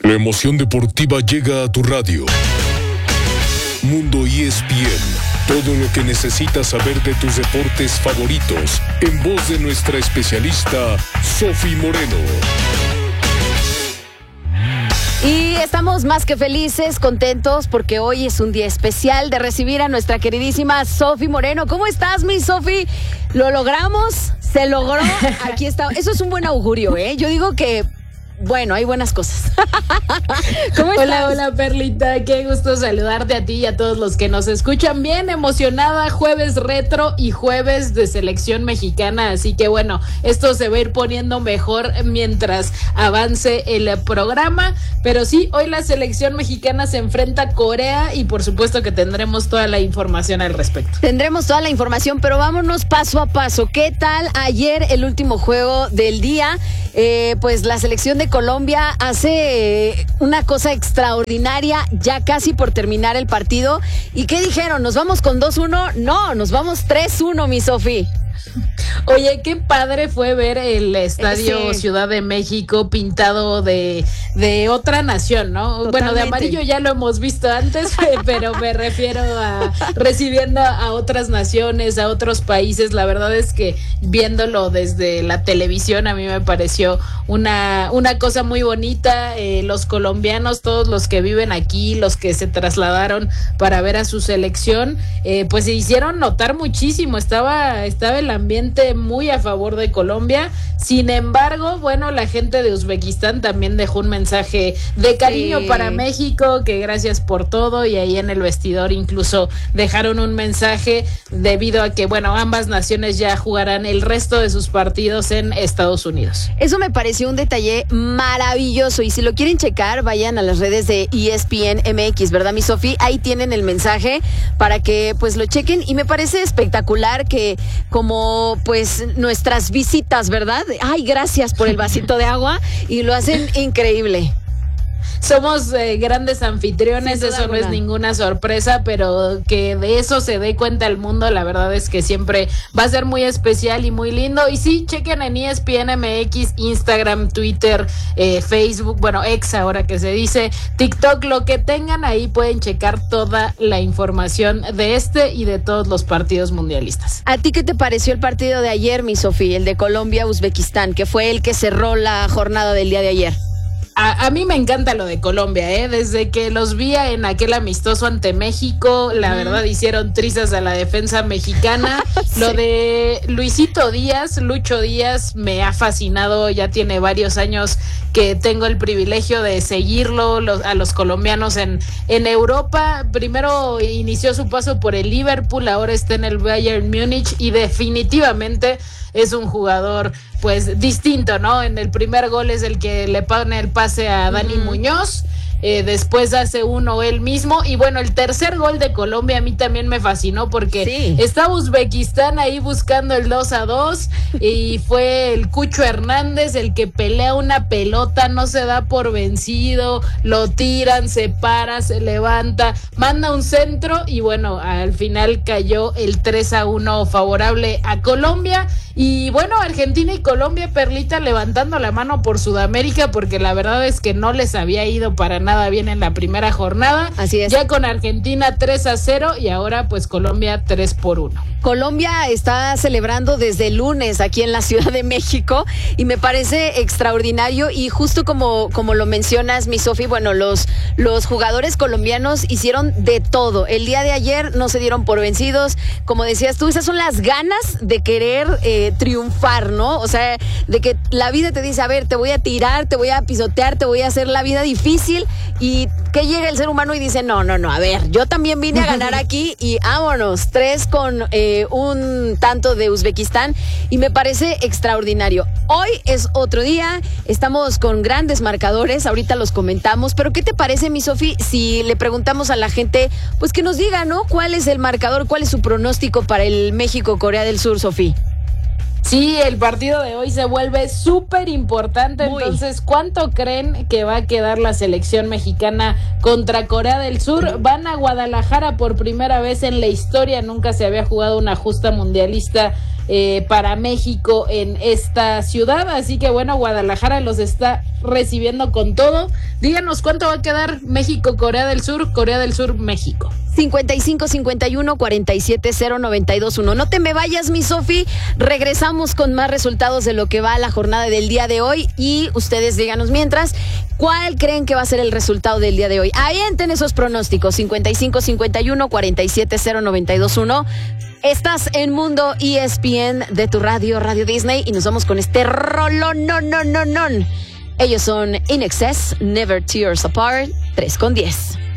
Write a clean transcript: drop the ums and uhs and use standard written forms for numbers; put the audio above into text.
La emoción deportiva llega a tu radio. Mundo ESPN. Todo lo que necesitas saber de tus deportes favoritos, en voz de nuestra especialista, Sofi Moreno. Y estamos más que felices, contentos, porque hoy es un día especial de recibir a nuestra queridísima Sofi Moreno. ¿Cómo estás, mi Sofi? ¿Lo logramos? ¿Se logró? Aquí está. Eso es un buen augurio, ¿eh? Yo digo que, bueno, hay buenas cosas. ¿Cómo estás? Hola, Perlita. Qué gusto saludarte a ti y a todos los que nos escuchan. Bien emocionada, jueves retro y jueves de selección mexicana. Así que bueno, esto se va a ir poniendo mejor mientras avance el programa. Pero sí, hoy la selección mexicana se enfrenta a Corea y por supuesto que tendremos toda la información al respecto. Tendremos toda la información, pero vámonos paso a paso. ¿Qué tal ayer el último juego del día? Pues la selección de Colombia hace una cosa extraordinaria, ya casi por terminar el partido. ¿Y qué dijeron? ¿Nos vamos con 2-1? No, nos vamos 3-1, mi Sofi. Oye, qué padre fue ver el estadio Ciudad de México pintado de otra nación, ¿no? Totalmente. Bueno, de amarillo ya lo hemos visto antes, pero me refiero a recibiendo a otras naciones, a otros países. La verdad es que viéndolo desde la televisión a mí me pareció una cosa muy bonita. Los colombianos, todos los que viven aquí, los que se trasladaron para ver a su selección, pues se hicieron notar muchísimo. Estaba el ambiente muy a favor de Colombia. Sin embargo, bueno, la gente de Uzbekistán también dejó un mensaje de cariño para México, que gracias por todo, y ahí en el vestidor incluso dejaron un mensaje debido a que, bueno, ambas naciones ya jugarán el resto de sus partidos en Estados Unidos. Eso me pareció un detalle maravilloso, y si lo quieren checar, vayan a las redes de ESPN MX, ¿verdad, mi Sofi? Ahí tienen el mensaje para que pues lo chequen, y me parece espectacular que como pues nuestras visitas, ¿verdad? Ay, gracias por el vasito de agua, y lo hacen increíble. Somos grandes anfitriones, eso no es ninguna sorpresa, pero que de eso se dé cuenta el mundo, la verdad es que siempre va a ser muy especial y muy lindo. Y sí, chequen en ESPN MX, Instagram, Twitter, Facebook, bueno, X ahora que se dice, TikTok, lo que tengan ahí pueden checar toda la información de este y de todos los partidos mundialistas. ¿A ti qué te pareció el partido de ayer, mi Sofía, el de Colombia-Uzbekistán, que fue el que cerró la jornada del día de ayer? A mí me encanta lo de Colombia, desde que los vi en aquel amistoso ante México, la verdad hicieron trizas a la defensa mexicana. Sí. Lo de Lucho Díaz, me ha fascinado, ya tiene varios años que tengo el privilegio de seguirlo, a los colombianos en Europa. Primero inició su paso por el Liverpool, ahora está en el Bayern Múnich y definitivamente es un jugador pues distinto, ¿no? En el primer gol es el que le pone el pase a Dani Muñoz, después hace uno él mismo, y bueno, el tercer gol de Colombia a mí también me fascinó porque estaba Uzbekistán ahí buscando el 2-2 y fue el Cucho Hernández el que pelea una pelota, no se da por vencido, lo tiran, se para, se levanta, manda un centro y bueno, al final cayó el 3-1 favorable a Colombia. Y bueno, Argentina y Colombia, Perlita, levantando la mano por Sudamérica, porque la verdad es que no les había ido para nada bien en la primera jornada. Así es. Ya con Argentina 3-0 y ahora pues Colombia 3-1. Colombia está celebrando desde el lunes aquí en la Ciudad de México y me parece extraordinario, y justo como lo mencionas, mi Sofi, bueno, los jugadores colombianos hicieron de todo. El día de ayer no se dieron por vencidos, como decías tú, esas son las ganas de querer triunfar, ¿no? O sea, de que la vida te dice, a ver, te voy a tirar, te voy a pisotear, te voy a hacer la vida difícil, y que llega el ser humano y dice, no, a ver, yo también vine a ganar aquí y vámonos, 3 con un tanto de Uzbekistán, y me parece extraordinario. Hoy es otro día, estamos con grandes marcadores, ahorita los comentamos, pero ¿qué te parece, mi Sofi, si le preguntamos a la gente, pues que nos diga, ¿no? ¿Cuál es el marcador, cuál es su pronóstico para el México-Corea del Sur, Sofi? Sí, el partido de hoy se vuelve súper importante. Entonces, ¿cuánto creen que va a quedar la selección mexicana contra Corea del Sur? Van a Guadalajara por primera vez en la historia, nunca se había jugado una justa mundialista para México en esta ciudad, así que bueno, Guadalajara los está recibiendo con todo. Díganos cuánto va a quedar México, Corea del Sur, México. 55-51-47-092-1. No te me vayas, mi Sofi. Regresamos con más resultados de lo que va a la jornada del día de hoy. Y ustedes díganos mientras, ¿cuál creen que va a ser el resultado del día de hoy? Avienten esos pronósticos. 55-51-47-092-1. Estás en Mundo ESPN de tu radio, Radio Disney. Y nos vamos con este rolón. No. Ellos son In Excess, Never Tears Apart, 3:10.